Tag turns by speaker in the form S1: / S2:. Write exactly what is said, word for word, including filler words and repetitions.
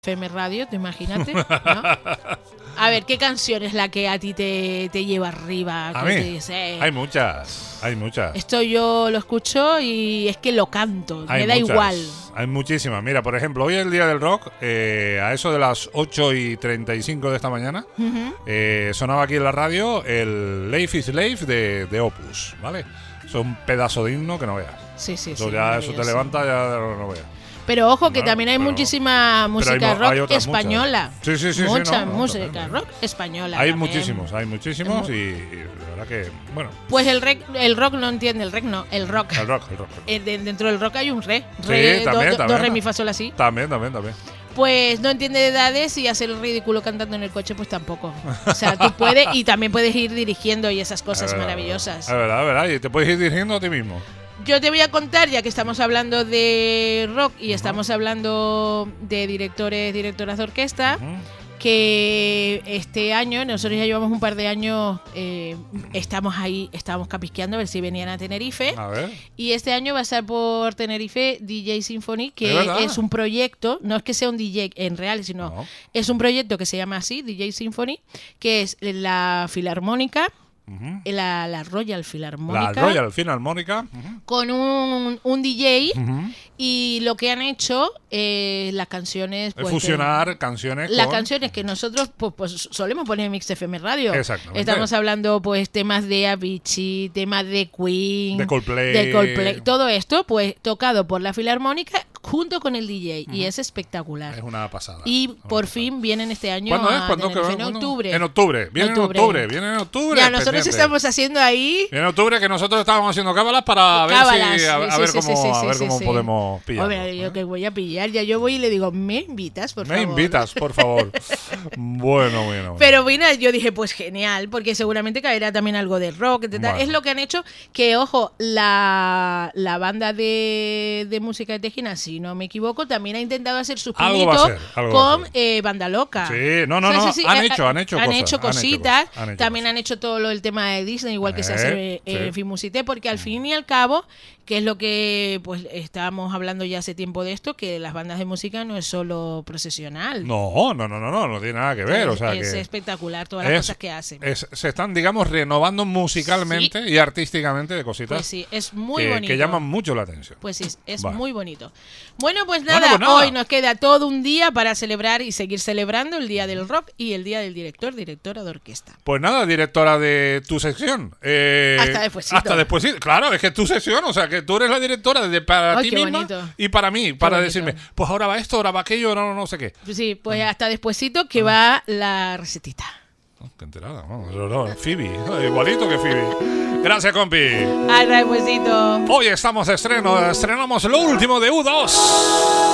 S1: F M Radio, tú imagínate, ¿no? A ver, ¿qué canción es la que a ti te, te lleva arriba?
S2: A
S1: que
S2: mí,
S1: te dice, eh,
S2: hay muchas, hay muchas.
S1: Esto yo lo escucho y es que lo canto,
S2: Hay
S1: me da
S2: muchas,
S1: igual.
S2: Hay muchísimas. Mira, por ejemplo, hoy es el Día del Rock, eh, a eso de las ocho y treinta y cinco de esta mañana,
S1: Uh-huh.
S2: eh, sonaba aquí en la radio el Life is Life de, de Opus, ¿vale? Es un pedazo de himno que no veas.
S1: Sí, sí,
S2: Eso
S1: sí.
S2: ya eso te
S1: maravilloso.
S2: levanta, ya no, no veas.
S1: Pero ojo, que
S2: No,
S1: también hay
S2: pero-
S1: muchísima música
S2: pero hay mo- hay
S1: rock
S2: otras
S1: española.
S2: muchas. Sí, sí, sí, sí,
S1: Mucha
S2: no, no,
S1: música
S2: también.
S1: rock española.
S2: Hay
S1: también.
S2: muchísimos, hay muchísimos y, y la verdad que, bueno,
S1: Pues el, rec- el rock no entiende, el rec no, el rock.
S2: el rock, el rock.
S1: Eh, de- dentro del rock hay un re.
S2: Sí,
S1: Re, do-
S2: también,
S1: do,
S2: también.
S1: do, re, mi, fa, sol, así.
S2: También, también, también.
S1: Pues no entiende de edades y hacer el ridículo cantando en el coche, pues tampoco. O sea, tú puedes y también puedes ir dirigiendo y esas cosas
S2: Es verdad,
S1: maravillosas.
S2: Es verdad, es verdad. Y te puedes ir dirigiendo a ti mismo.
S1: Yo te voy a contar, ya que estamos hablando de rock y estamos hablando de directores, directoras de orquesta,
S2: Ujú.
S1: que este año, nosotros ya llevamos un par de años, eh, estamos ahí, estábamos capisqueando a ver si venían a Tenerife.
S2: A ver.
S1: Y este año va a estar por Tenerife D J Symphony,
S2: ¿Es
S1: que
S2: verdad?
S1: es un proyecto, no es que sea un D J en real, sino
S2: No.
S1: es un proyecto que se llama así, D J Symphony, que es la Filarmónica,
S2: Ujú.
S1: la, la Royal
S2: La
S1: Filarmónica,
S2: Royal Philharmonica. Ujú.
S1: con un, un D J.
S2: Ujú.
S1: Y lo que han hecho, eh, las canciones...
S2: Es
S1: Pues,
S2: fusionar canciones
S1: las
S2: con...
S1: canciones que nosotros pues, pues, solemos poner en Mix F M Radio.
S2: Exactamente.
S1: Estamos hablando pues temas de Avicii, temas de Queen,
S2: De Coldplay.
S1: de Coldplay. Todo esto pues tocado por la Filarmónica junto con el D J. Y es espectacular.
S2: Es una pasada.
S1: Y
S2: Una
S1: por
S2: pasada.
S1: fin vienen este año
S2: ¿Cuándo es?
S1: a
S2: ¿Cuándo
S1: Tenerife,
S2: que-
S1: en
S2: cuándo?
S1: octubre.
S2: En octubre. Viene en
S1: Octubre.
S2: octubre. Viene en octubre.
S1: Ya, nosotros
S2: pendiente.
S1: estamos haciendo ahí...
S2: Viene en octubre que nosotros estábamos haciendo cábalas para ver
S1: Cábalas,
S2: si a, a
S1: sí,
S2: ver
S1: sí,
S2: cómo,
S1: sí, sí,
S2: a
S1: sí,
S2: ver
S1: sí,
S2: cómo
S1: sí.
S2: podemos pillar.
S1: Hombre, yo que voy a pillar, ya yo voy y le digo, ¿me invitas, por
S2: Me
S1: favor?
S2: invitas, por favor. Bueno, bueno, bueno.
S1: Pero Vina, yo dije, pues genial, porque seguramente caerá también algo de rock, etcétera.
S2: Bueno.
S1: Es lo que han hecho, que ojo, la, la banda de, de música de Tejina, si no me equivoco, también ha intentado hacer sus
S2: Algo va a
S1: pinitos
S2: ser, algo va a
S1: con
S2: ser.
S1: eh, Banda Loca.
S2: Sí, no, no, no, han hecho, han hecho
S1: han
S2: cosas,
S1: hecho
S2: han hecho
S1: cositas,
S2: cosas, han hecho
S1: también
S2: cosas.
S1: han hecho todo lo del tema de Disney, igual que se
S2: Eh,
S1: hace eh,
S2: sí.
S1: en Filmusité, porque al fin y al cabo, que es lo que pues estábamos hablando ya hace tiempo de esto, que las bandas de música no es solo procesional.
S2: No, no, no, no, no, no tiene nada que ver. O sea
S1: es
S2: que
S1: espectacular todas las
S2: es-
S1: cosas que hacen.
S2: es- se están, digamos, renovando musicalmente y artísticamente de cositas
S1: Pues sí, es muy
S2: que,
S1: bonito.
S2: que llaman mucho la atención.
S1: Pues sí, es
S2: Vale.
S1: muy bonito. Bueno, pues
S2: Bueno,
S1: nada,
S2: pues nada.
S1: hoy nos queda todo un día para celebrar y seguir celebrando el Día del Rock y el Día del Director, Directora de Orquesta.
S2: Pues nada, directora de tu sección. Eh,
S1: Hasta despuesito.
S2: Hasta después. Claro, es que es tu sección, o sea, que tú eres la directora de, para
S1: Ay,
S2: ti
S1: qué
S2: misma
S1: bonito.
S2: y para mí, para
S1: bonito.
S2: decirme, pues ahora va esto, ahora va aquello, no, no, no sé qué.
S1: Pues sí, pues hasta despuesito que va la recetita.
S2: Oh, qué enterada, vamos, no, no, Phoebe, igualito que Phoebe. Gracias, compi.
S1: Hasta despuesito.
S2: Hoy estamos de estreno, estrenamos lo último de U dos.